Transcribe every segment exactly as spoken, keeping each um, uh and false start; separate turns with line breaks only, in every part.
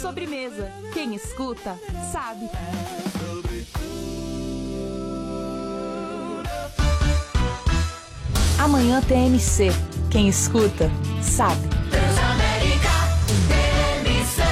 sobremesa. Quem escuta, sabe. Amanhã T M C. Quem escuta, sabe.
Transamérica T M C.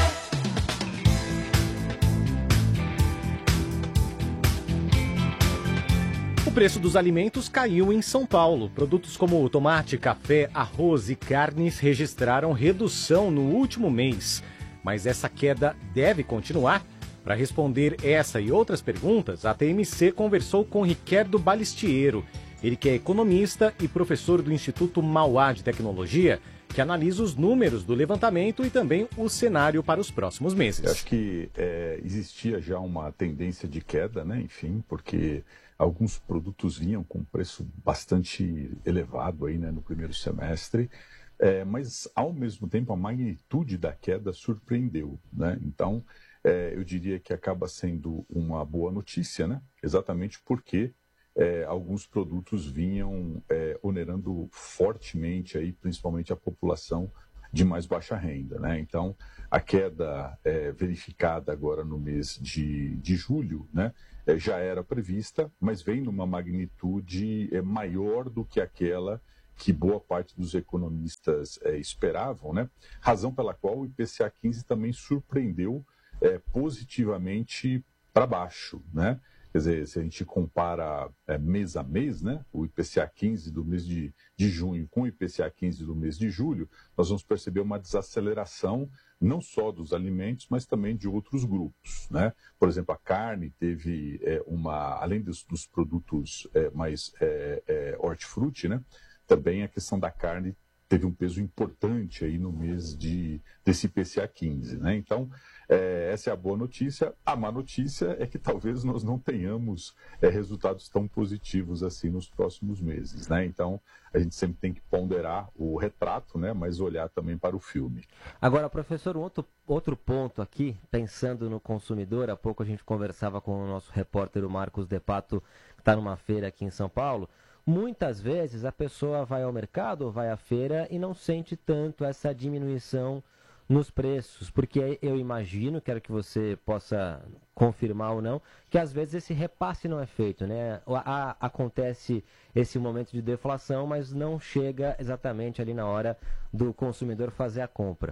O preço dos alimentos caiu em São Paulo. Produtos como tomate, café, arroz e carnes registraram redução no último mês. Mas essa queda deve continuar? Para responder essa e outras perguntas, a T M C conversou com Ricardo Balistiero. Ele que é economista e professor do Instituto Mauá de Tecnologia, que analisa os números do levantamento e também o cenário para os próximos meses.
Eu acho que é, existia já uma tendência de queda, né? Enfim, porque alguns produtos vinham com preço bastante elevado aí, né, no primeiro semestre, é, mas ao mesmo tempo a magnitude da queda surpreendeu, né? Então, é, eu diria que acaba sendo uma boa notícia, né? Exatamente porque É, alguns produtos vinham é, onerando fortemente, aí, principalmente a população de mais baixa renda, né? Então, a queda é, verificada agora no mês de, de julho, né, é, já era prevista, mas vem numa magnitude é, maior do que aquela que boa parte dos economistas é, esperavam, né? Razão pela qual o I P C A quinze também surpreendeu é, positivamente para baixo, né? Quer dizer, se a gente compara é, mês a mês, né, o I P C A quinze do mês de, de junho com o I P C A quinze do mês de julho, nós vamos perceber uma desaceleração não só dos alimentos, mas também de outros grupos, né? Por exemplo, a carne teve é, uma, além dos, dos produtos é, mais é, é, hortifruti, né, também a questão da carne teve um peso importante aí no mês de, desse I P C A quinze, né? Então, é, essa é a boa notícia. A má notícia é que talvez nós não tenhamos é, resultados tão positivos assim nos próximos meses, né? Então, a gente sempre tem que ponderar o retrato, né? Mas olhar também para o filme.
Agora, professor, um outro, outro ponto aqui, pensando no consumidor, há pouco a gente conversava com o nosso repórter, o Marcos De Pato, que está numa feira aqui em São Paulo. Muitas vezes a pessoa vai ao mercado ou vai à feira e não sente tanto essa diminuição nos preços, porque eu imagino, quero que você possa confirmar ou não, que às vezes esse repasse não é feito, né? A, a, acontece esse momento de deflação, mas não chega exatamente ali na hora do consumidor fazer a compra.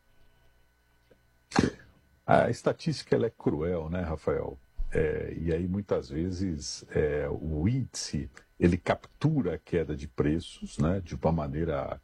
A estatística ela é cruel, né, Rafael? É, e aí muitas vezes é, o índice ele captura a queda de preços, né, de uma maneira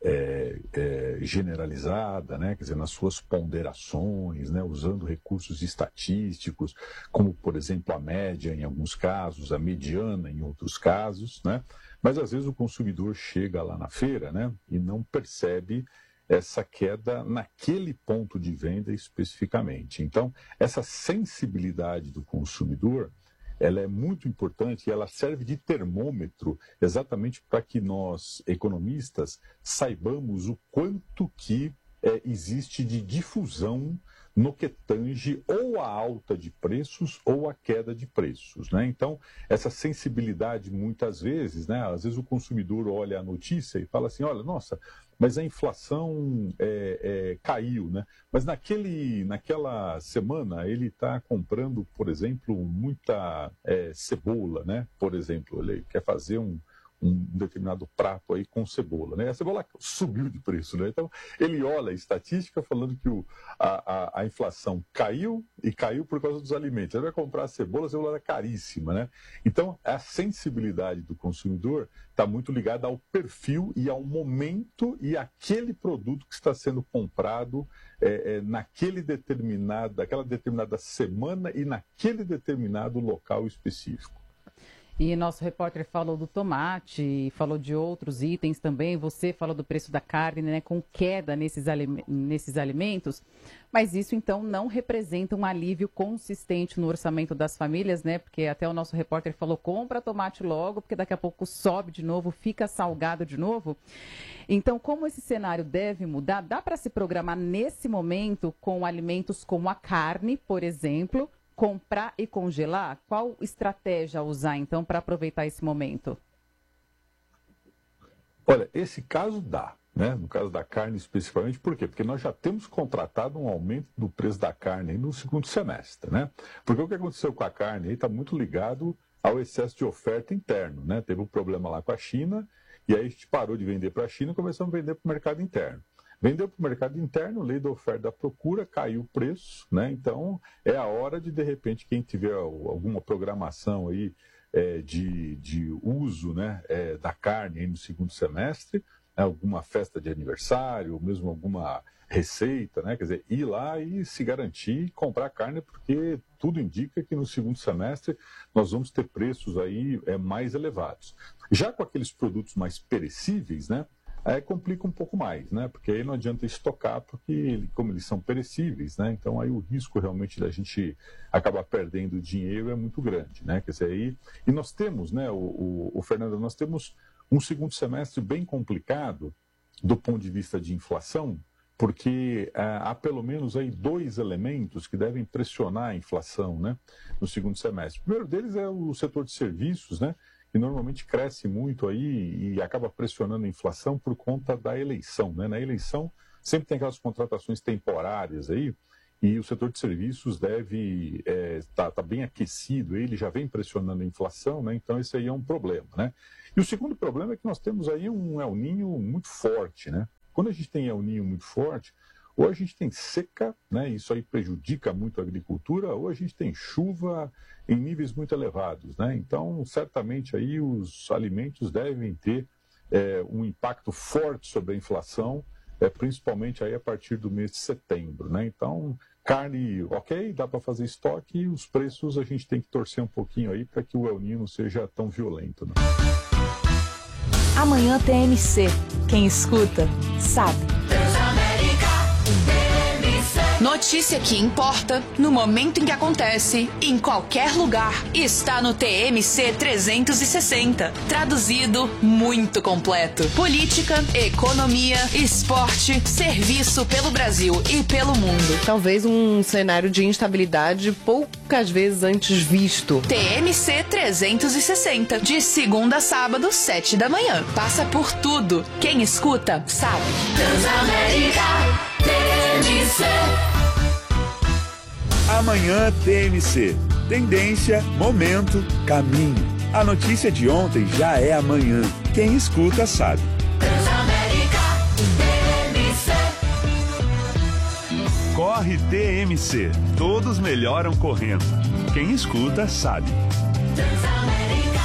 é, é, generalizada, né, quer dizer, nas suas ponderações, né, usando recursos estatísticos, como por exemplo a média em alguns casos, a mediana em outros casos, né, mas às vezes o consumidor chega lá na feira, né, e não percebe essa queda naquele ponto de venda especificamente. Então, essa sensibilidade do consumidor, ela é muito importante e ela serve de termômetro exatamente para que nós, economistas, saibamos o quanto que é, existe de difusão no que tange ou a alta de preços ou a queda de preços, né? Então, essa sensibilidade muitas vezes, né? Às vezes o consumidor olha a notícia e fala assim, olha, nossa, mas a inflação é, é, caiu, né? Mas naquele, naquela semana ele está comprando, por exemplo, muita é, cebola, né? Por exemplo, ele quer fazer um, um determinado prato aí com cebola, né? A cebola subiu de preço, né? Então, ele olha a estatística falando que o, a, a, a inflação caiu e caiu por causa dos alimentos. Ele vai comprar a cebola, a cebola é caríssima, né? Então, a sensibilidade do consumidor está muito ligada ao perfil e ao momento e aquele produto que está sendo comprado é, é, naquele determinado, naquela determinada semana e naquele determinado local específico.
E nosso repórter falou do tomate, falou de outros itens também. Você falou do preço da carne, né, com queda nesses, alime- nesses alimentos. Mas isso, então, não representa um alívio consistente no orçamento das famílias, né? Porque até o nosso repórter falou, compra tomate logo, porque daqui a pouco sobe de novo, fica salgado de novo. Então, como esse cenário deve mudar, dá para se programar nesse momento com alimentos como a carne, por exemplo, comprar e congelar? Qual estratégia usar, então, para aproveitar esse momento?
Olha, esse caso dá, né? No caso da carne especificamente, por quê? Porque nós já temos contratado um aumento do preço da carne no segundo semestre, né? Porque o que aconteceu com a carne aí está muito ligado ao excesso de oferta interno, né? Teve um problema lá com a China, e aí a gente parou de vender para a China e começamos a vender para o mercado interno. Vendeu para o mercado interno, lei da oferta e da procura, caiu o preço, né? Então é a hora de, de repente, quem tiver alguma programação aí é, de, de uso, né, é, da carne aí no segundo semestre, alguma festa de aniversário, ou mesmo alguma receita, né? Quer dizer, ir lá e se garantir comprar carne, porque tudo indica que no segundo semestre nós vamos ter preços aí é, mais elevados. Já com aqueles produtos mais perecíveis, né? Aí complica um pouco mais, né? Porque aí não adianta estocar, porque como eles são perecíveis, né? Então aí o risco realmente da gente acabar perdendo dinheiro é muito grande, né? Quer dizer, aí... E nós temos, né, o, o, o Fernando, nós temos um segundo semestre bem complicado do ponto de vista de inflação, porque ah, há pelo menos aí dois elementos que devem pressionar a inflação, né, no segundo semestre. O primeiro deles é o setor de serviços, né, que normalmente cresce muito aí e acaba pressionando a inflação por conta da eleição, né? Na eleição sempre tem aquelas contratações temporárias aí, e o setor de serviços deve estar é, tá, tá bem aquecido, ele já vem pressionando a inflação, né? Então esse aí é um problema, né? E o segundo problema é que nós temos aí um El Niño muito forte, né? Quando a gente tem El Niño muito forte, ou a gente tem seca, né? Isso aí prejudica muito a agricultura, ou a gente tem chuva em níveis muito elevados, né? Então, certamente aí os alimentos devem ter é, um impacto forte sobre a inflação, é, principalmente aí a partir do mês de setembro, né? Então, carne, ok, dá para fazer estoque, e os preços a gente tem que torcer um pouquinho aí para que o El Niño não seja tão violento, né?
Amanhã T M C. Quem escuta, sabe.
Notícia que importa no momento em que acontece, em qualquer lugar, está no T M C trezentos e sessenta. Traduzido, muito completo. Política, economia, esporte, serviço pelo Brasil e pelo mundo.
Talvez um cenário de instabilidade poucas vezes antes visto.
T M C trezentos e sessenta, de segunda a sábado, sete da manhã. Passa por tudo. Quem escuta, sabe. Transamérica, T M C.
Amanhã T M C. Tendência, momento, caminho. A notícia de ontem já é amanhã. Quem escuta sabe.
Transamérica, T M C.
Corre T M C. Todos melhoram correndo. Quem escuta sabe.
Transamérica,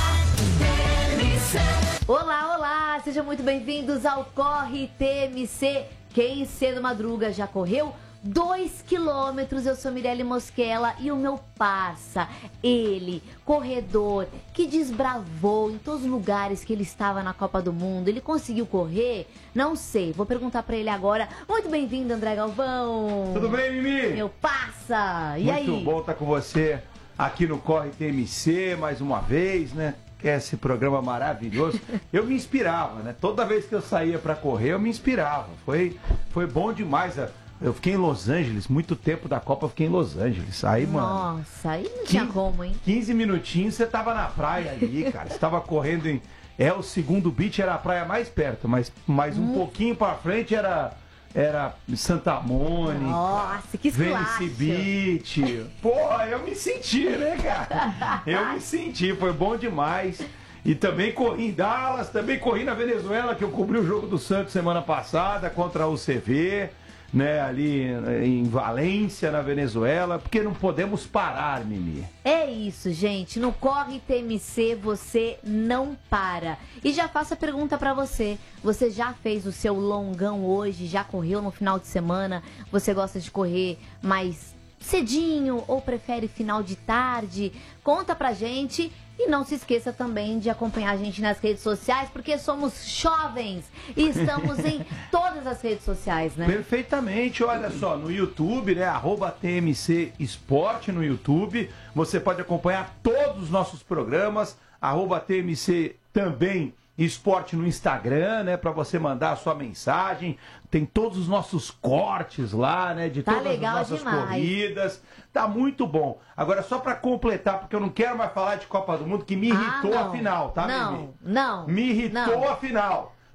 T M C.
Olá, olá! Sejam muito bem-vindos ao Corre T M C. Quem cedo madruga já correu? Dois quilômetros, eu sou Mirelle Mosquela e o meu parça, ele, corredor, que desbravou em todos os lugares que ele estava na Copa do Mundo. Ele conseguiu correr? Não sei, vou perguntar pra ele agora. Muito bem-vindo, André Galvão.
Tudo bem, Mimi?
Meu parça, e
Muito
aí?
Muito bom estar com você aqui no Corre T M C mais uma vez, né? Que é esse programa maravilhoso. Eu me inspirava, né? Toda vez que eu saía pra correr, eu me inspirava. Foi, foi bom demais. Eu fiquei em Los Angeles, muito tempo da Copa eu fiquei em Los Angeles. Aí, mano.
Nossa, aí não tinha como, hein?
quinze minutinhos você tava na praia ali, cara. Você tava correndo em. É, o segundo beach era a praia mais perto, mas mais um hum. pouquinho pra frente era. Era Santa Mônica.
Nossa, que
Venice Beach. Pô, eu me senti, né, cara? Eu me senti, foi bom demais. E também corri em Dallas, também corri na Venezuela, que eu cobri o jogo do Santos semana passada contra o C V. Né, ali em Valência, na Venezuela, porque não podemos parar, Mimi.
É isso, gente. No Corre T M C você não para. E já faço a pergunta pra você. Você já fez o seu longão hoje? Já correu no final de semana? Você gosta de correr mais cedinho ou prefere final de tarde? Conta pra gente. E não se esqueça também de acompanhar a gente nas redes sociais, porque somos jovens e estamos em todas as redes sociais, né?
Perfeitamente. Olha só, no YouTube, né? Arroba T M C Esporte no YouTube. Você pode acompanhar todos os nossos programas. Arroba T M C também Esporte no Instagram, né? Pra você mandar a sua mensagem. Tem todos os nossos cortes lá, né? De
tá
todas
legal
as nossas
demais.
corridas. Tá muito bom. Agora, só pra completar, porque eu não quero mais falar de Copa do Mundo, que me irritou
ah,
a final, tá,
Não,
Mimi?
não.
Me irritou
não.
a final.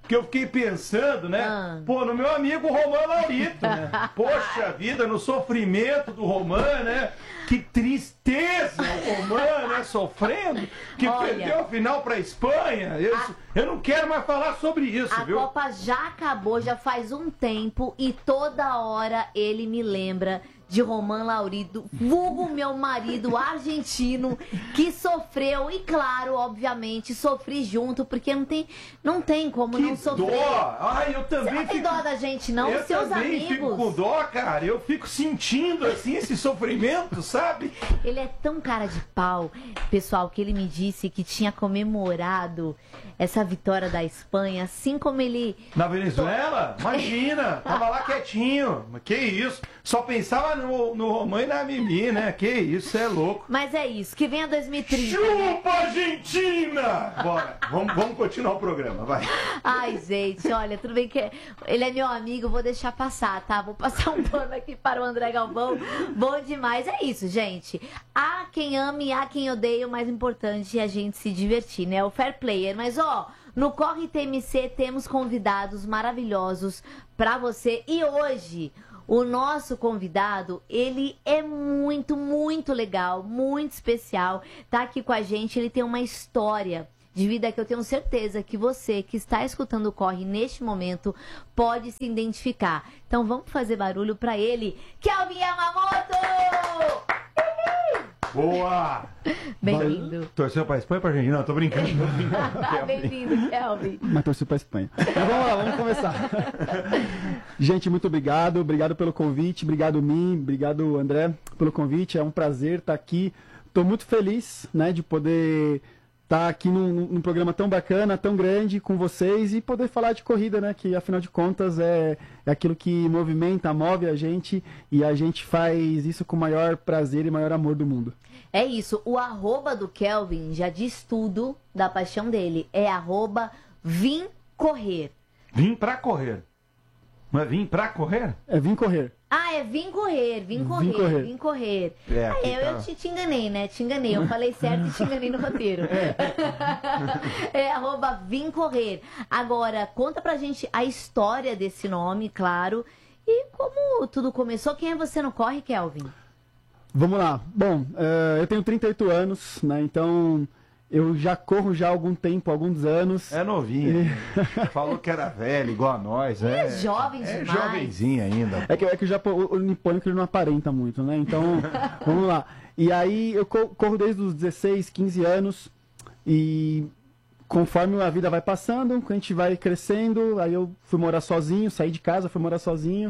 Porque eu fiquei pensando, né?
Ah.
Pô, no meu amigo Roman Laurito, né? Poxa vida, no sofrimento do Roman, né? Que tristeza o Roman, né? Sofrendo, que
Olha,
perdeu a final pra Espanha. Eu,
a...
eu não quero mais falar sobre isso,
a
viu?
A Copa já acabou, já faz um tempo, e toda hora ele me lembra de Roman Laurito, vulgo meu marido argentino, que sofreu, e claro, obviamente, sofri junto, porque não tem, não tem como
que
não sofrer.
Dó! Ai, eu também
Você não tem
fico...
dó da gente, não?
Eu
Seus
também
amigos.
fico com dó, cara. Eu fico sentindo, assim, esse sofrimento, sabe?
Ele é tão cara de pau, pessoal, que ele me disse que tinha comemorado essa vitória da Espanha, assim como ele...
Na Venezuela? Imagina! Tava lá quietinho. Que isso? Só pensava no, no Roman e na Mimi, né? Que isso, cê é louco.
Mas é isso, que venha dois mil e trinta.
Chupa, Argentina! Bora, vamos, vamos continuar o programa, vai.
Ai, gente, olha, tudo bem que ele é meu amigo, vou deixar passar, tá? Vou passar um pano aqui para o André Galvão. Bom demais, é isso, gente. Há quem ame, há quem odeie, o mais importante é a gente se divertir, né? O fair player, mas ó... No Corre T M C temos convidados maravilhosos pra você. E hoje, o nosso convidado, ele é muito, muito legal, muito especial. Tá aqui com a gente, ele tem uma história de vida que eu tenho certeza que você que está escutando o Corre neste momento pode se identificar. Então vamos fazer barulho pra ele, Kelvin Yamamoto!
Boa!
Bem-vindo.
Torceu pra Espanha ou pra Argentina? Não, tô brincando.
Bem-vindo, Kelvin.
Mas torceu pra Espanha. Mas vamos lá, vamos começar. Gente, muito obrigado. Obrigado pelo convite. Obrigado, Mim. Obrigado, André, pelo convite. É um prazer estar aqui. Tô muito feliz, né, de poder estar aqui num, num programa tão bacana, tão grande com vocês e poder falar de corrida, né, que afinal de contas é, é aquilo que movimenta, move a gente e a gente faz isso com o maior prazer e maior amor do mundo.
É isso, o arroba do Kelvin já diz tudo da paixão dele. É arroba vim correr.
Vim pra correr. Não é vim pra correr?
É vim correr.
Ah, é vim correr, vim correr, vim correr. Vim correr.
É,
ah, eu,
tá...
eu te, te enganei, né? Te enganei. Eu falei certo e te enganei no roteiro. É, é arroba vim correr. Agora, conta pra gente a história desse nome, claro. E como tudo começou. Quem é você no Corre, Kelvin?
Vamos lá. Bom, uh, eu tenho trinta e oito anos, né? Então eu já corro já há algum tempo, alguns anos.
É novinho. E... Falou que era velho, igual a nós. É,
é jovem
é
demais.
É jovenzinho ainda.
É que, é que o, Japo, o nipônico ele não aparenta muito, né? Então, vamos lá. E aí eu corro desde os dezesseis, quinze anos e conforme a vida vai passando, a gente vai crescendo, aí eu fui morar sozinho, saí de casa, fui morar sozinho.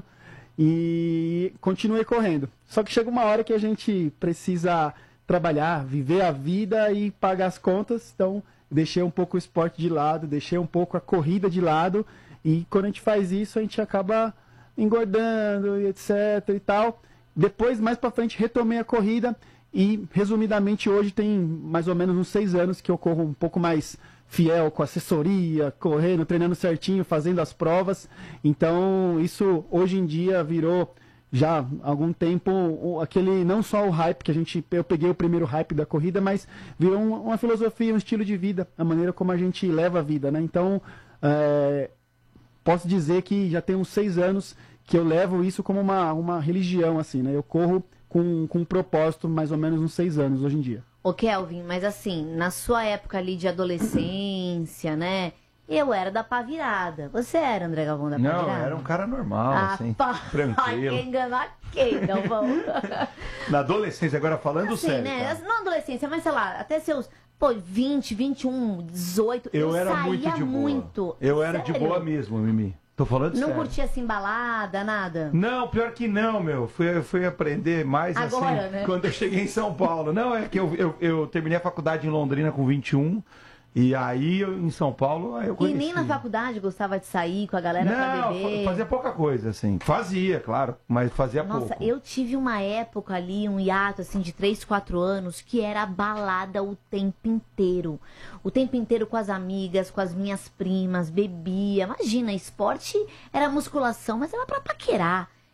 E continuei correndo. Só que chega uma hora que a gente precisa trabalhar, viver a vida e pagar as contas. Então, deixei um pouco o esporte de lado, deixei um pouco a corrida de lado. E quando a gente faz isso, a gente acaba engordando e etc e tal. Depois, mais pra frente, retomei a corrida. E, resumidamente, hoje tem mais ou menos uns seis anos que eu corro um pouco mais fiel com assessoria, correndo, treinando certinho, fazendo as provas. Então, isso hoje em dia virou já há algum tempo aquele, não só o hype que a gente, eu peguei o primeiro hype da corrida, mas virou uma, uma filosofia, um estilo de vida, a maneira como a gente leva a vida, né? Então, é, posso dizer que já tem uns seis anos que eu levo isso como uma, uma religião, assim, né? Eu corro com, com um propósito mais ou menos uns seis anos hoje em dia.
Ô Kelvin, mas assim, na sua época ali de adolescência, né? Eu era da pá virada. Você era, André Galvão, da pá virada?
Não, era um cara normal,
ah,
assim,
pá...
tranquilo.
Ai, enganar quem, Galvão?
Na adolescência, agora falando
assim,
sério.
Né?
Tá?
Não adolescência, mas sei lá, até seus pô, vinte, vinte e um, dezoito.
Eu,
eu
era
saía
muito de boa.
muito.
Eu era
Sério?
de boa mesmo, Mimi. Tô falando
Não
sério.
curtia assim balada, nada?
Não, pior que não, meu. Fui, fui aprender mais
Agora,
assim
né?
quando eu cheguei em São Paulo. Não, é que eu, eu, eu terminei a faculdade em Londrina com vinte e um. E aí, eu, em São Paulo, aí eu conheci.
E nem na faculdade gostava de sair com a galera
não,
pra beber?
fazia pouca coisa, assim. Fazia, claro, mas fazia
Nossa,
pouco.
Nossa, eu tive uma época ali, um hiato, assim, de três, quatro anos, que era balada o tempo inteiro. O tempo inteiro com as amigas, com as minhas primas, bebia. Imagina, esporte era musculação, mas era pra paquerar.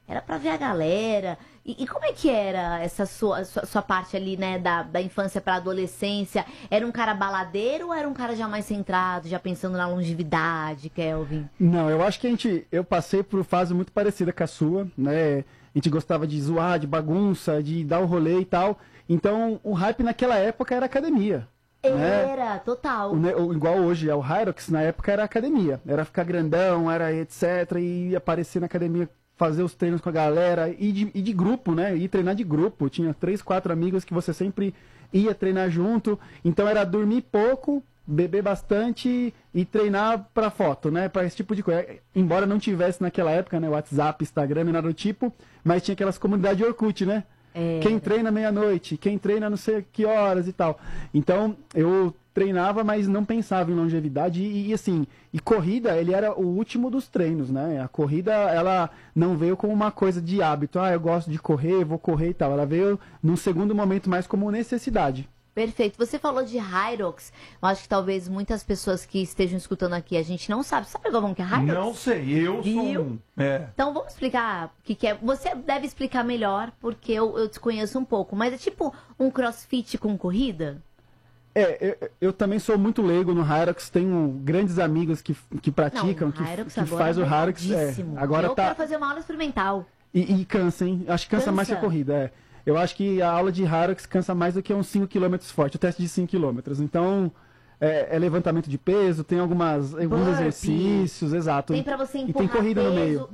era pra ver a galera. E, e como é que era essa sua, sua, sua parte ali, né, da, da infância pra adolescência? Era um cara baladeiro ou era um cara já mais centrado, já pensando na longevidade, Kelvin?
Não, eu acho que a gente, eu passei por fase muito parecida com a sua, né? A gente gostava de zoar, de bagunça, de dar o rolê e tal. Então, o hype naquela época era academia.
Era,
né?
total.
O, o, igual hoje é o Hyrox, na época era academia. Era ficar grandão, era etcétera. E aparecer na academia, fazer os treinos com a galera. E de, e de grupo, né? Ir treinar de grupo. Tinha três, quatro amigos que você sempre ia treinar junto. Então era dormir pouco, beber bastante e treinar pra foto, né? Pra esse tipo de coisa. Embora não tivesse naquela época, né? WhatsApp, Instagram e nada do tipo. Mas tinha aquelas comunidades de Orkut, né? É. Quem treina meia-noite, quem treina não sei que horas e tal. Então, eu treinava, mas não pensava em longevidade. E, e assim, e corrida, ele era o último dos treinos, né? A corrida, ela não veio como uma coisa de hábito. Ah, eu gosto de correr, vou correr e tal. Ela veio num segundo momento mais como necessidade.
Perfeito. Você falou de Hyrox. Eu acho que talvez muitas pessoas que estejam escutando aqui, a gente não sabe. Sabe como que é Hyrox?
Não sei, eu
Viu?
sou um... É.
Então vamos explicar o que, que é. Você deve explicar melhor, porque eu, eu desconheço um pouco. Mas é tipo um crossfit com corrida?
É, eu, eu também sou muito leigo no Hyrox. Tenho grandes amigos que, que praticam,
não,
que,
Hyrox
que
agora
faz o Hyrox. É, agora
eu
tá...
quero fazer uma aula experimental.
E, e cansa, hein? Acho que cansa, cansa. mais que a corrida, é. Eu acho que a aula de Hyrox cansa mais do que uns cinco quilômetros forte, o teste de cinco quilômetros. Então, é, é levantamento de peso, tem algumas, alguns
Burpee.
exercícios, exato.
Tem pra você empurrar
e tem corrida
peso.
no meio.